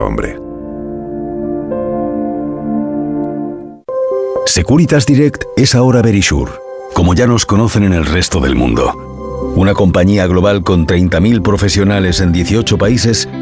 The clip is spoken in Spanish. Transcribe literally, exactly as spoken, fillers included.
hombre. Securitas Direct es ahora Verisure, como ya nos conocen en el resto del mundo. Una compañía global con treinta mil profesionales en dieciocho países